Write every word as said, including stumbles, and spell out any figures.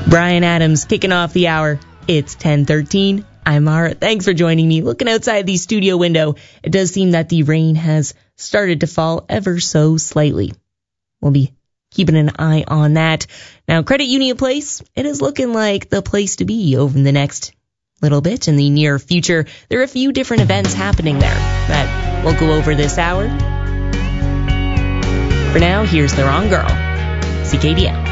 Bryan Adams kicking off the hour. It's ten thirteen. I'm Mara. Thanks for joining me. Looking outside the studio window, it does seem that the rain has started to fall ever so slightly. We'll be keeping an eye on that. Now, Credit Union Place, it is looking like the place to be over the next little bit in the near future. There are a few different events happening there that we'll go over this hour. For now, here's The Wrong Girl, C K D M.